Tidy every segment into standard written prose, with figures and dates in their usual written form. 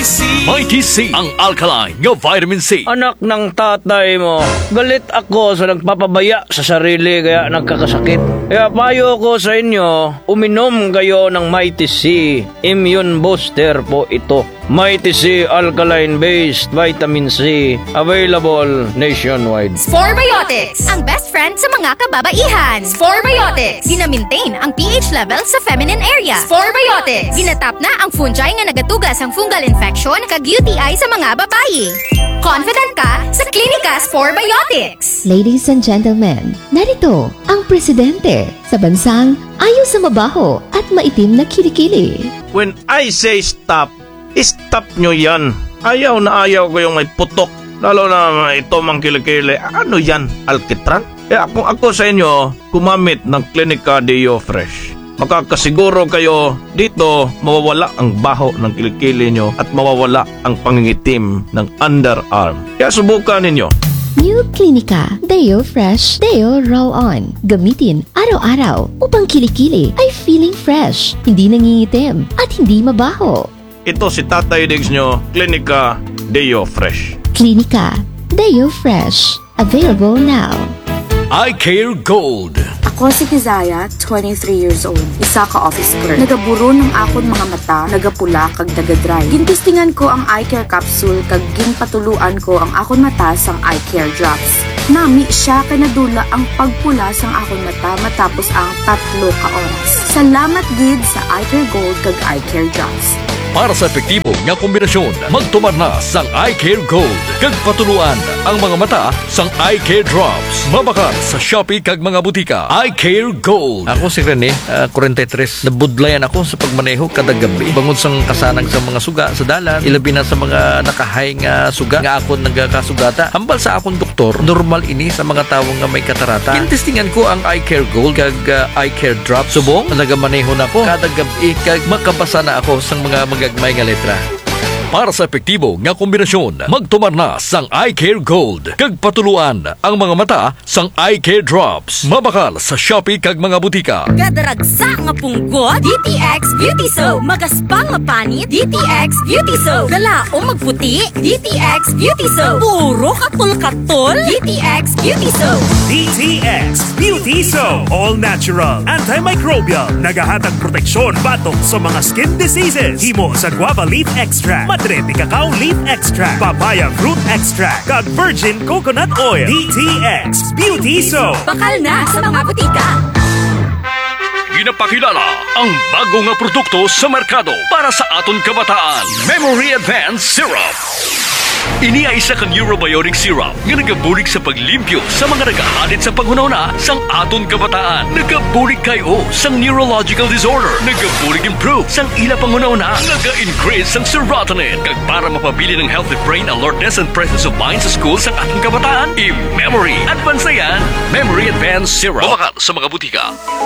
Mighty C, ang alkaline nga vitamin C. Anak ng tatay mo, galit ako sa nagpapabaya sa sarili kaya nagkakasakit. Kaya payo ko sa inyo, uminom kayo ng Mighty C. Immune booster po ito. Mighty C alkaline-based vitamin C. Available nationwide. Sporebiotics, ang best friend sa mga kababaihan. Sporebiotics, gina-maintain ang pH level sa feminine area. Sporebiotics, ginatap na ang fungi nga nagatugas ang fungal infection kag UTI sa mga babayi. Confident ka sa Clinica Sporebiotics. Ladies and gentlemen, narito ang presidente sa bansang ayaw sa mabaho at maitim na kilikili. When I say stop, stop nyo yan. Ayaw na ayaw ko yung may putok. Lalo na ito mang kilikili. Ano yan? Alkitran? Kaya kung ako sa inyo, gumamit ng Clinica Deo Fresh. Makakasiguro kayo dito mawawala ang baho ng kilikili nyo at mawawala ang pangingitim ng underarm. Kaya subukan ninyo. New Clinica Deo Fresh Deo Roll-On. Gamitin araw-araw upang kilikili ay feeling fresh, hindi nangingitim at hindi mabaho. Ito si Tatay Diggs nyo, Clinica Deo Fresh. Clinica Deo Fresh. Available now. Eye Care Gold. Ako si Kizaya, 23 years old. Isa ka office clerk. Nagaburo ng akon mga mata, nagapula kag nagadry. Gintistingan ko ang eye care capsule kag ginpatuluan ko ang akon mata sang eye care drops. Nami siya kay nadula ang pagpula sang akon mata matapos ang 3 ka oras. Salamat gid sa Eye Care Gold kag Eye Care Drops. Para sa epektibo nga kombinasyon, magtumar na sang Eye Care Gold. Kag patuluan ang mga mata sang Eye Care Drops. Mabakal sa Shopee kag mga butika. Eye Care Gold. Ako si Rene, 43. Nabudlayan ako sa pagmaneho kada gabi. Bangod sang kasanang sa mga suga sa dalan, ilabi na sa mga nakahay nga suga nga akon nagkasugata. Hambal sa akon doktor, normal ini sa mga tawo nga may katarata. Kintistingan ko ang Eye Care Gold kag Eye Care Drops. Subong nagamaneho na ko kada gabi kag makabasa na ako sang mga magagmay nga letra. Para sa epektibo nga kombinasyon, magtumar na sang Eye Care Gold. Kag patuluan ang mga mata sang Eye Care Drops. Mabakal sa Shopee kag mga butika. Gadaragsa nga punggot, DTX Beauty Soap. Magaspang nga panit, DTX Beauty Soap. Galao magputi, DTX Beauty Soap. Puro katol-katol, DTX Beauty Soap. DTX Beauty Soap. All natural, antimicrobial, nagahatag proteksyon batok sa mga skin diseases. Himo sa guava leaf extract, madre de cacao leaf extract, papaya fruit extract, kag virgin coconut oil. DTX Beauty Soap. Bakal na sa mga butika. Ginapakilala ang bago nga produkto sa merkado para sa aton kabataan. Memory Advanced Syrup. Ini ay isa ka neurobiotic syrup nga nagabulig sa paglimpyo sa mga nagahalit sa panghunahuna sang aton kabataan. Nagabulig kayo sang neurological disorder. Nagabulig improve sang ila panghunahuna. Naga-increase sang serotonin. Kag para mapabili ng healthy brain alertness and presence of mind sa school sang ating kabataan. I-Memory Advance yan. Memory Advanced Syrup. Bumaka sa mga butika.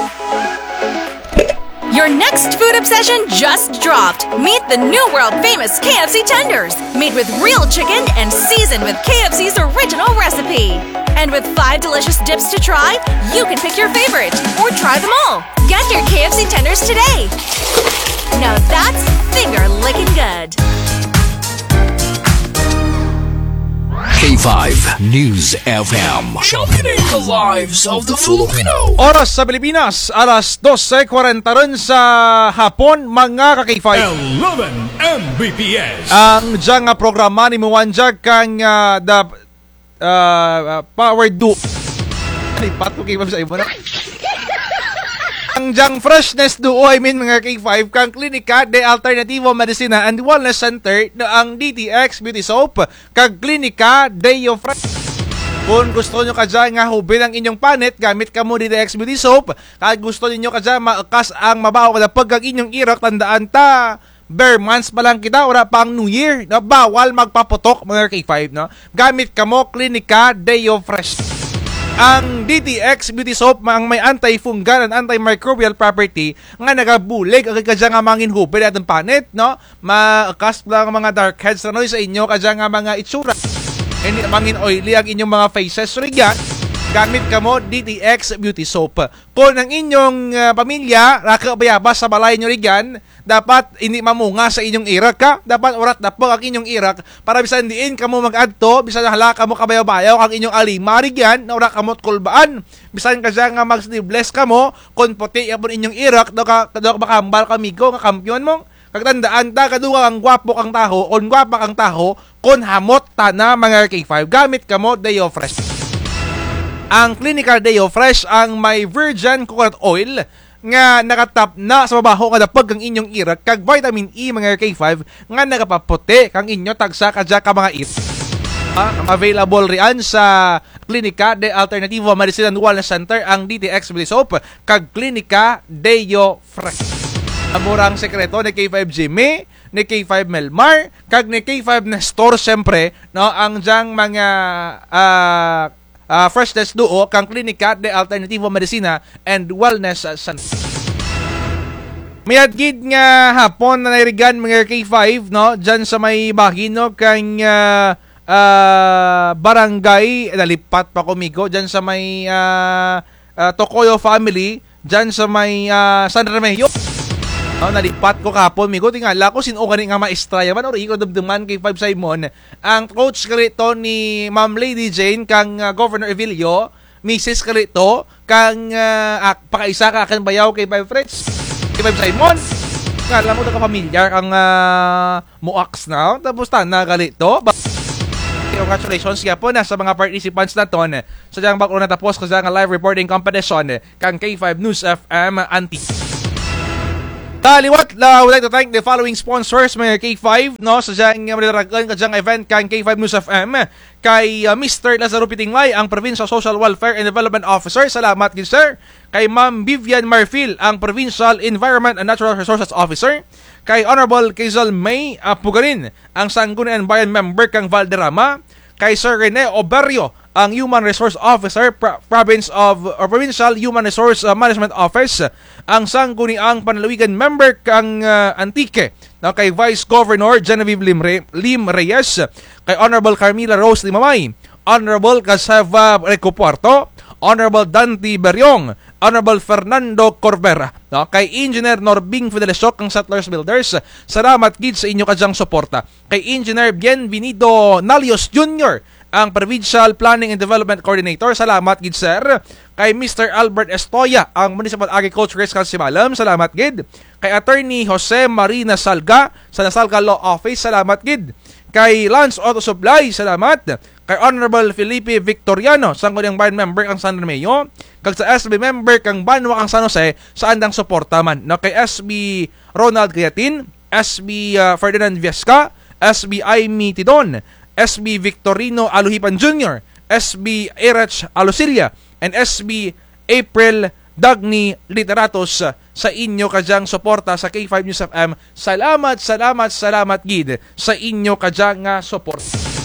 Your next food obsession just dropped. Meet the new world-famous KFC tenders, made with real chicken and seasoned with KFC's original recipe. And with 5 delicious dips to try, you can pick your favorite or try them all. Get your KFC tenders today. Now that's finger-licking good. K5 News FM. Championing the lives of the Filipino. Oras sa Pilipinas, alas 12:40 rin sa hapon, mga ka-K5. 11 Mbps. Ang dyan nga programa ni Muwanjag kang the Power Do. Lipat ko K5 sa imo na. Ang Jang Freshness Duo, mga K5, kang Klinika de Alternativo Medicina and Wellness Center na ang DTX Beauty Soap kag Klinika Deo Fresh. Kung gusto nyo ka dyan nga hubin ang inyong panit, gamit ka mo DTX Beauty Soap. Kag gusto niyo ka dyan maakas ang mabaho kada pag ang inyong irok, tandaan ta, bare months pa lang kita, wala pa ang New Year, na bawal magpaputok, mga K5, no? Gamit ka mo Klinika Deo Fresh. Ang DTX Beauty Soap ang may anti-fungal and antimicrobial property nga nagabulig ang kadya nga mangin hubin atong panit, no? Maakas lang mga dark heads na sa inyo kadya nga mga itsura. Hindi mangin oily ang inyong mga faces. So yan, gamit kamo DTX Beauty Soap. Kung ang inyong pamilya nakabayabas sa balay nyo rigyan, dapat hindi mamunga sa inyong irak ka. Dapat urat na po ang inyong irak para bisan diin kamo mag-adto, bisan hala kamo kabayaw-bayaw ang inyong alima rigyan, na urat kamo kulbaan. Bisan ka nga mag-sleeveless kamo, kung puti yapon inyong irak, daw ka makambal kamigo nga kampiyon mo. Kagtandaan ta, kaduwa ang gwapo kang taho, on gwapa kang taho, kon hamot ta na mga K5, gamit kamo Deo Fresh. Ang Clinical Deo Fresh ang may virgin coconut oil nga nakatap na sa babaho kada pag ang inyong irak, kag vitamin E mga K5 nga nagapaputi kang inyo tagsa kadya ka mga it. Available riyan sa Clinica de Alternativo Medicine and Wellness Center ang DTX Beauty Soap kag Clinica Deo Fresh. Murang sekreto ni K5 Jimmy, ni K5 Melmar, kag ni K5 Nestor siyempre, no, ang diyang mga freshness duo kang Clinica de Alternativo Medicina and Wellness Center. Mayadgid nga hapon na nairigan mga K5, no, dyan sa may bahino kang barangay, nalipat pa kumigo, dyan sa may Tokoyo family, dyan sa may San Remigio. Nalipat ko kapon, migo, tingala ko sino ka nga maestra yaman or iko dumduman kay 5 Simon. Ang coach kalito ni Ma'am Lady Jane kang Governor Evilio, Mrs. kalito kang pakaisa ka akan bayaw kay 5 Fritz. Kay 5 Simon. Kala mo na ka-familiar ang muaks na, tapos na kalito. Congratulations kaya po na sa mga participants na ton sa diyang bako na tapos kasi ang live reporting competition kang K5 News FM Antique. Taliwat, I would like to thank the following sponsors mga K5, no, sa diyang maliragan ka diyang event kang K5 News FM, kay Mr. Lazaro Pitinglay, ang Provincial Social Welfare and Development Officer, salamat din sir. Kay Ma'am Vivian Marfil, ang Provincial Environment and Natural Resources Officer. Kay Honorable Quezal May Pugarin, ang Sangguniang Bayan Member kang Valderrama. Kay Sir Rene Oberio, ang Human Resource Officer, Provincial Human Resource Management Office, ang Sangguniang Panalawigan Member kang Antique, no, kay Vice Governor Genevieve Lim Reyes, kay Honorable Carmila Rose Limamay, Honorable Casava Recopuerto, Honorable Dante Beryong, Honorable Fernando Corbera, no, kay Engineer Norbing Fidelesok ng Settlers Builders, salamat gid sa inyo kadyang suporta. Kay Engineer Bienvenido Nalios Jr., ang Provincial Planning and Development Coordinator, salamat gid sir. Kay Mr. Albert Estoya, ang Municipal Agriculture Risk Simalam, salamat gid. Kay Attorney Jose Marina Salga sa Nasalga Law Office, salamat gid. Kay Lance Auto Supply, salamat. Kay Honorable Felipe Victoriano, Sangguniang Bayan Member ang San Remigio, kag sa SB Member kang Banwa kang San Jose, sa andang suporta man. No, kay SB Ronald Gayatin, SB Ferdinand Viesca, SB Aimee Tidon, SB Victorino Aluhipan Jr., SB Erach Alusilia, and SB April Dagni Literatos sa inyo kadyang suporta sa K5 News FM. Salamat gid sa inyo kadyang support.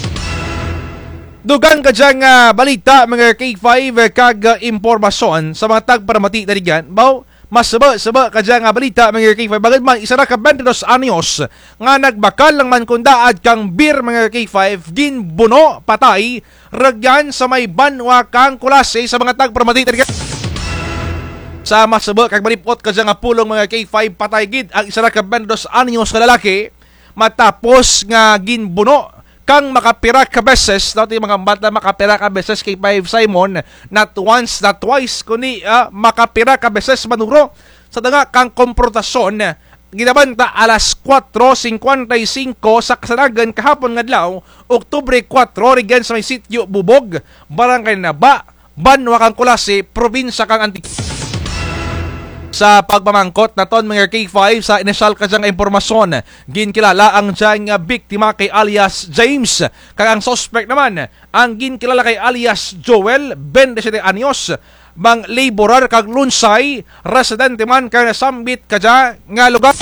Dugang kadyang balita mga K5 kag impormasyon sa mga tagparamati daligan. Mas saba kadyang balita mga K5 bagad man isa ra ka 22 anyos nga nagbakal lang man kundaad kang beer mga K5 ginbuno patay ragyan sa may Banwa kang Kulase sa mga tagparamati daligan. Sa masaba kag malipot kadyang pulong mga K5 patay gid ang isa ra ka 22 anyos nga lalaki matapos nga ginbuno kang makapira ka beses, natin mga bata makapira ka beses kay 5 Simon, not once, not twice, kundi makapira ka beses manuro sa daga kang komprontasyon. Ginabanta alas 4:55 sa kasanagan kahapon ngadlaw, Oktubre 4, rigan sa may sitio Bubog, Barangay Naba, Banwa kang Kulase, probinsya kang Antique. Sa pagpamangkot na ton mga K5 sa inisyal kadyang impormasyon, ginkilala ang diyang biktima kay alias James, kaya ang suspect naman ang ginkilala kay alias Joel, 27 anyos, bang laborer kag lunsay, residente man kay nasambit kadya nga lugar.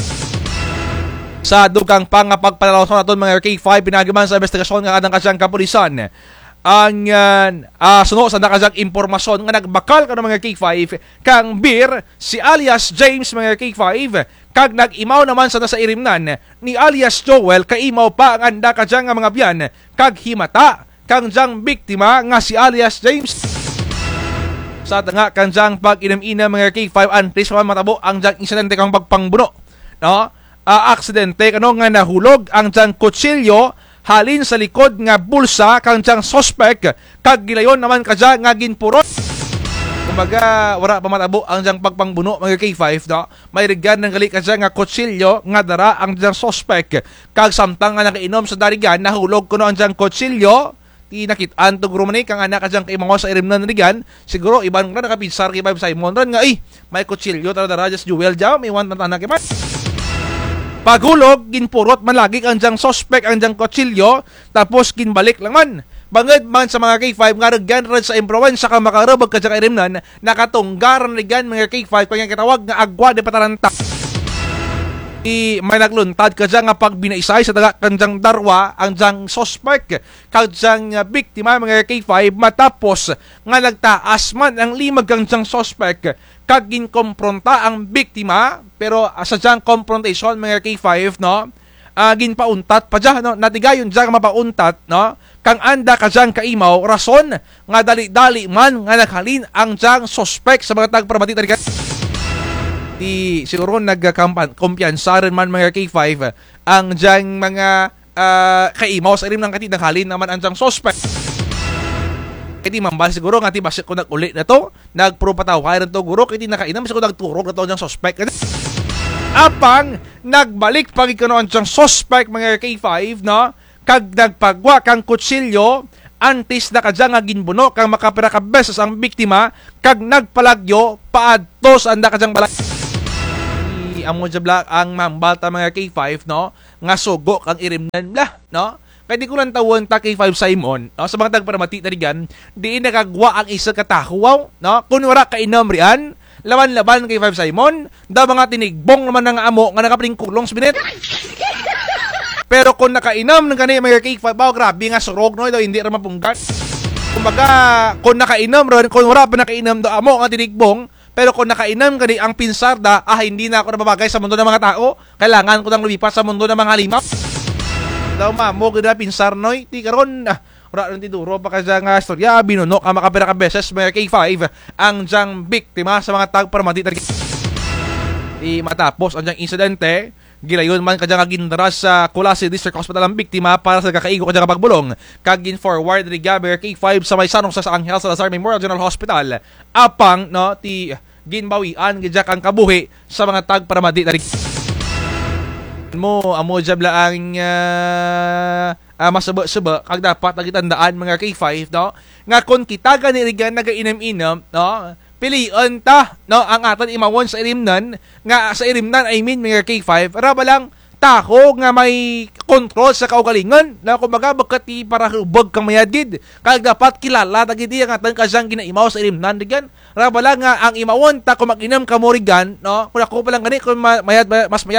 Sa dugang pangapagpalalason na ton mga K5, pinagiman sa investigasyon nga kadang kadyang kapulisan ang suno sa nakajang impormasyon nga nagbakal ka ng mga K5 kang beer si alias James mga K5 kag nag-imaw naman sa nasa irimnan ni alias Joel kaimaw pa ang anda kajang mga biyan kag himata kang jang biktima nga si alias James. sa tanga kanjang pag-inam-inam mga K5 antes man matabo ang jang insidente kang pagpangbuno, no? Aksidente kano nga nahulog ang jang kutsilyo halin sa likod nga bulsa kang jang suspect kag gilayon naman kadya nga ginpurot. Kumbaga wala pa matabo ang jang pagpangbuno mga K5, no? May rigan ng gali kadya nga kutsilyo nga dara ang jang suspect kag samtang nga nakainom sa darigan nahulog kuno ang jang kutsilyo. Nakitaan to grumani kang anak ka dyan kay mga sa irimnan rigan, siguro ibang na nakapinsar kay Bob Simon ron nga may kutsilyo tara just jewel jam may want na kay pagulog ginpurot man lagi ang diyang suspect ang diyang kutsilyo tapos ginbalik lang man bangad man sa mga K5 nga rigan ron sa improwan sa makarabag ka dyan irimnan nakatunggaran rigan mga K5 kanya kitawag nga agwa de pataranta may nagluntad ka dyan nga pag binaisay sa taga kanjang darwa ang diyang suspect kanjang biktima mga K5 matapos nga nagtaas man ang limag kanjang suspect kag ginkompronta ang biktima pero sa diyang confrontation mga K5 no ginpauntat pa dyan no natigayon dyan mapauntat no kang anda ka dyan kaimaw rason nga dali-dali man nga naghalin ang diyang suspect sa mga tagparamatita siguro nagkampiyansa rin man mga K5 ang diyang mga kaimaw sa ilim ng katid halin naman ang diyang suspect. Kaya mambal siguro nga basik ko nag-uli na to nagpropatawaran to guro kaya nakainam siguro nagturog na to ang diyang suspect. Apang nagbalik pagikano ang diyang suspect mga K5 no kag nagpagwa kang kutsilyo antes na kadya nga ginbuno kang makapira ka beses ang biktima kag nagpalagyo paadto sa anda kadyang balak amo jabla ang mambalta mga K5 no nga sugo kang irimnan bla no kay di ko lang tawon ta K5 Simon no sa mga tagparamati tarigan di nakagwa ang isa ka tahuaw no kun wala ka inom rian laban-laban K5 Simon da mga tinigbong naman nga amo nga nakapiling kulong sa binet. Pero kung nakainom ng kanina mga K5 grabe nga surog no ito hindi ra mapunggat. Kumbaga kung nakainom ron kung wala pa nakainom do amo nga tinigbong. Pero kung nakainom ka ang pinsarda, hindi na ako nababagay sa mundo ng mga tao. Kailangan ko nang lumipas sa mundo ng mga halimaw. Daw mo, ganda pinsar noy. Di karon wala rin tiduro pa ka dyan nga storya. Binuno ka makapira ka beses mga K5 ang dyang biktima sa mga tagparamati. Matapos ang dyang insidente, gilayon man ka dyan nga gindaras sa Colasi District Hospital ang biktima para sa kakaigo ka dyan pagbulong. Kagin forward ni Gabriel K5 sa may sanong sa Angel Salazar Memorial General Hospital. Apang no ginbawian gidya kang kabuhi sa mga tagparamati mo amo jabla ang masaba-saba kag dapat nagitandaan mga K5 no nga kon kita gani rigan nagainam-inam no pilion ta no ang atan imawon sa irimnan nga sa irimnan I mean mga K5 raba lang tako nga may control sa kaugalingon na kumbaga bakati para hubog kang mayadid kag dapat kilala tagiti nga tan kasyang ginaimaw sa irimnan digan raba lang nga ang imawon ta kung mag-inam ka mo rigan no kung ako pa lang gani kung mas mayad